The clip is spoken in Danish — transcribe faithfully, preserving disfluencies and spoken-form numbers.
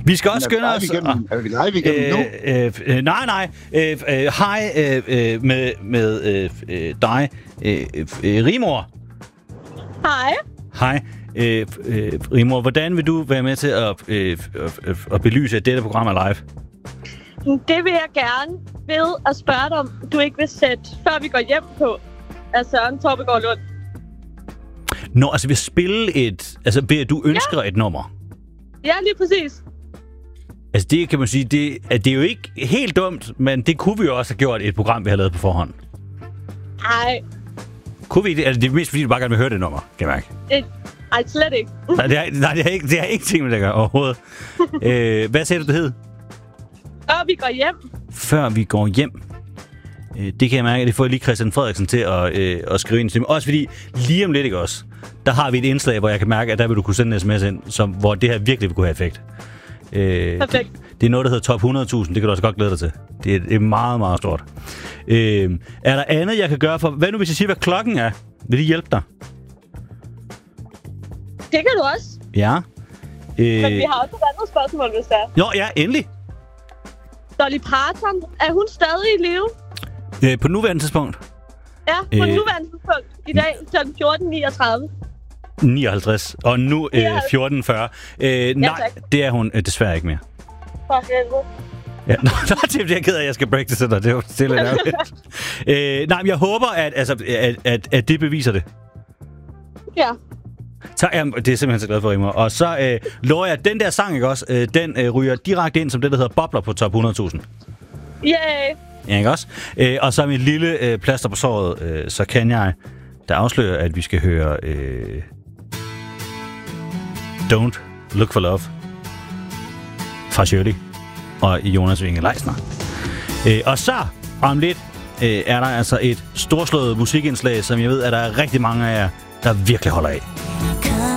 Vi skal også skynde os... Er vi live igennem nu? Øh, øh, nej, nej. Øh, øh, hej øh, øh, med, med øh, øh, dig, øh, øh, Rigmor. Hej. Hej. Øh, øh, Rigmor, hvordan vil du være med til at, øh, øh, at belyse, at dette program er live? Det vil jeg gerne ved at spørge dig, om du ikke vil sætte, før vi går hjem på, af Søren Torbegaard Lund. Nå, altså vil spille et... Altså, du ønsker ja. et nummer? Ja, lige præcis. Altså, det kan man sige, det, at det er jo ikke helt dumt, men det kunne vi jo også have gjort i et program, vi har lavet på forhånd. Nej. Kunne vi det? Altså, det er mest fordi, du bare gerne vil høre det nummer, kan jeg mærke. Det, ej, slet ikke. nej, det har, nej, det har ikke, det har ikke ting med det at gøre overhovedet. øh, hvad sagde du, det hed? Før vi går hjem. Før vi går hjem. Øh, det kan jeg mærke, at det får lige Christian Frederiksen til at, øh, at skrive ind. Også fordi, lige om lidt, ikke også, der har vi et indslag, hvor jeg kan mærke, at der vil du kunne sende en sms ind, som, hvor det her virkelig vil kunne have effekt. Øh, Perfekt. Det, det er noget, der hedder top hundrede tusind. Det kan du også godt glæde dig til. Det er, det er meget, meget stort. Øh, er der andet, jeg kan gøre for... Hvad nu, hvis jeg siger, hvad klokken er? Vil det hjælpe dig? Det kan du også. Ja. Øh, Men vi har også et andet spørgsmål, hvis det er. Jo, ja, endelig. Dolly Parton, er hun stadig i live? Øh, på nuværende tidspunkt? Ja, på øh, nuværende tidspunkt. I dag klokken fjorten niogtredive. nioghalvtreds. Og nu øh, fjorten fyrre. Øh, nej, ja, det er hun øh, desværre ikke mere. Fuck helvede. Ja, nå, det er jeg ked af, at jeg skal break det til dig. Det er jo stille ærligt. øh, nej, men jeg håber, at, altså, at, at, at det beviser det. Ja. Så, jamen, det er simpelthen så glad for, Rigmor. Og så øh, lover jeg, at den der sang, ikke også, øh, den øh, ryger direkte ind som det, der hedder Bobler på top hundrede tusind. Yay! Ja, ikke også? Øh, og så mit lille øh, plaster på såret, øh, så kan jeg der afslører, at vi skal høre øh, Don't Look for Love fra Shirley og Jonas Winge Leisner. Øh, og så om lidt øh, er der altså et storslået musikindslag, som jeg ved, at der er rigtig mange af jer, der virkelig holder af.